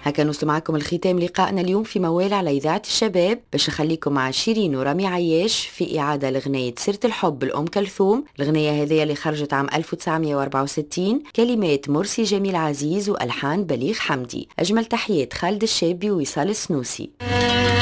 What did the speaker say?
هكا نوصل معكم الختام لقائنا اليوم في موال على إذاعة الشباب، باش نخليكم مع شيرين ورامي عياش في إعادة لغنية سيرة الحب لأم كلثوم. الغنية هذه اللي خرجت عام 1964، كلمات مرسي جميل عزيز وألحان بليغ حمدي. أجمل تحيات خالد الشابي ووصال السنوسي.